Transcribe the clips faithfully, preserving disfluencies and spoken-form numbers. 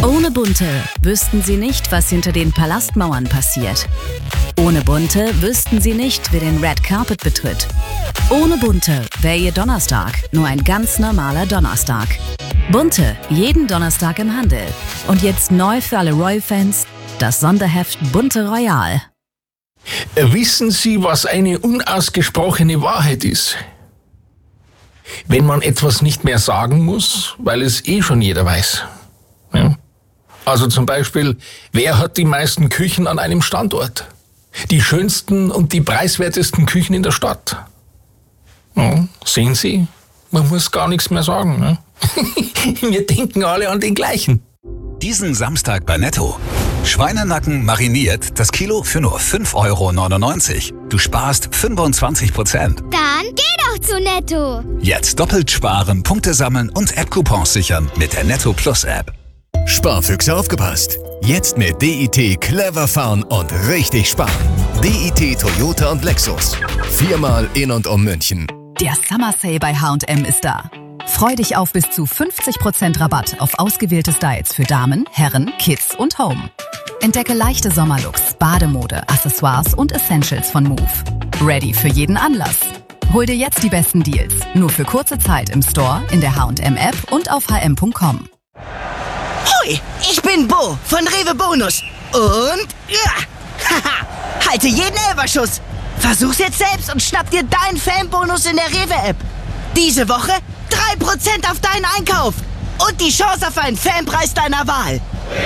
Ohne Bunte wüssten Sie nicht, was hinter den Palastmauern passiert. Ohne Bunte wüssten Sie nicht, wer den Red Carpet betritt. Ohne Bunte wäre Ihr Donnerstag nur ein ganz normaler Donnerstag. Bunte, jeden Donnerstag im Handel. Und jetzt neu für alle Royal-Fans, das Sonderheft Bunte Royal. Wissen Sie, was eine unausgesprochene Wahrheit ist? Wenn man etwas nicht mehr sagen muss, weil es eh schon jeder weiß. Ja? Also zum Beispiel, wer hat die meisten Küchen an einem Standort? Die schönsten und die preiswertesten Küchen in der Stadt. Ja, sehen Sie, man muss gar nichts mehr sagen. Ne? Wir denken alle an den gleichen. Diesen Samstag bei Netto. Schweinenacken mariniert, das Kilo für nur fünf Euro neunundneunzig. Du sparst fünfundzwanzig Prozent. Dann geh doch zu Netto. Jetzt doppelt sparen, Punkte sammeln und App-Coupons sichern mit der Netto Plus App. Sparfüchse aufgepasst. Jetzt mit D I T clever fahren und richtig sparen. D I T Toyota und Lexus. Viermal in und um München. Der Summer Sale bei H und M ist da. Freu dich auf bis zu fünfzig Prozent Rabatt auf ausgewählte Styles für Damen, Herren, Kids und Home. Entdecke leichte Sommerlooks, Bademode, Accessoires und Essentials von Move. Ready für jeden Anlass. Hol dir jetzt die besten Deals. Nur für kurze Zeit im Store, in der H und M App und auf h m punkt com. Hoi, ich bin Bo von Rewe Bonus. Und ja, haha, halte jeden Elferschuss. Versuch's jetzt selbst und schnapp dir deinen Fanbonus in der Rewe-App. Diese Woche drei Prozent auf deinen Einkauf und die Chance auf einen Fanpreis deiner Wahl.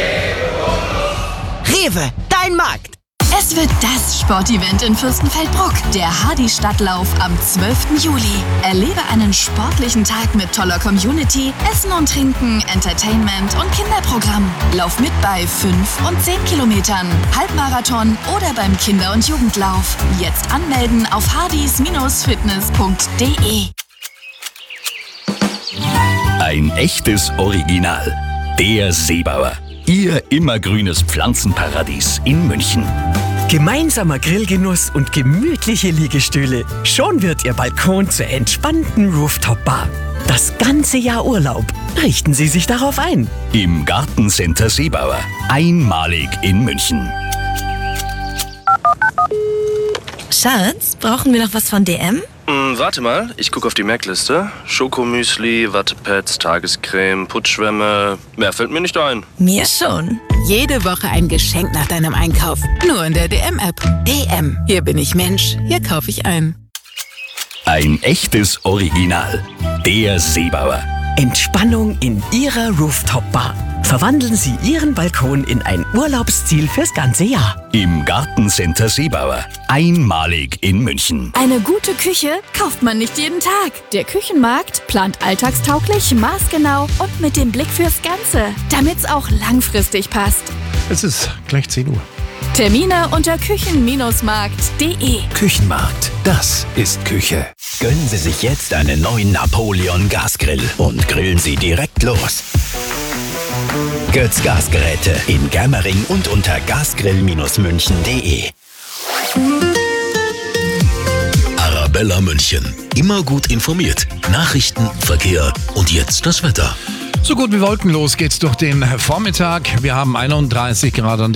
Rewe, dein Markt. Es wird das Sportevent in Fürstenfeldbruck, der Hardy-Stadtlauf am zwölften Juli. Erlebe einen sportlichen Tag mit toller Community, Essen und Trinken, Entertainment und Kinderprogramm. Lauf mit bei fünf und zehn Kilometern, Halbmarathon oder beim Kinder- und Jugendlauf. Jetzt anmelden auf hardys Fitness punkt de. Ein echtes Original. Der Seebauer. Ihr immergrünes Pflanzenparadies in München. Gemeinsamer Grillgenuss und gemütliche Liegestühle. Schon wird Ihr Balkon zur entspannten Rooftop-Bar. Das ganze Jahr Urlaub. Richten Sie sich darauf ein. Im Gartencenter Seebauer. Einmalig in München. Schatz, brauchen wir noch was von D M? Hm, warte mal, ich gucke auf die Merkliste. Schokomüsli, Wattepads, Tagescreme, Putzschwämme. Mehr fällt mir nicht ein. Mir schon. Jede Woche ein Geschenk nach deinem Einkauf. Nur in der D M-App. D M. Hier bin ich Mensch. Hier kaufe ich ein. Ein echtes Original. Der Seebauer. Entspannung in Ihrer Rooftop-Bar. Verwandeln Sie Ihren Balkon in ein Urlaubsziel fürs ganze Jahr. Im Gartencenter Seebauer. Einmalig in München. Eine gute Küche kauft man nicht jeden Tag. Der Küchenmarkt plant alltagstauglich, maßgenau und mit dem Blick fürs Ganze, damit's auch langfristig passt. Es ist gleich zehn Uhr. Termine unter küchen markt punkt de. Küchenmarkt, das ist Küche. Gönnen Sie sich jetzt einen neuen Napoleon Gasgrill und grillen Sie direkt los. Götz Gasgeräte in Germering und unter gasgrill München punkt de. Arabella München. Immer gut informiert. Nachrichten, Verkehr und jetzt das Wetter. So gut wie wolkenlos geht's durch den Vormittag. Wir haben einunddreißig Grad an